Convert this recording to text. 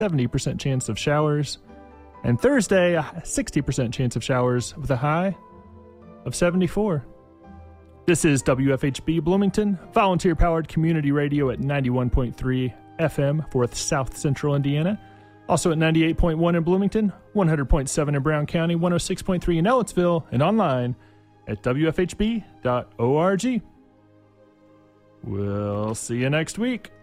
70% chance of showers. And Thursday, a 60% chance of showers with a high of 74. This is WFHB Bloomington, volunteer-powered community radio at 91.3 FM for South Central Indiana. Also at 98.1 in Bloomington, 100.7 in Brown County, 106.3 in Ellettsville, and online at WFHB.org. We'll see you next week.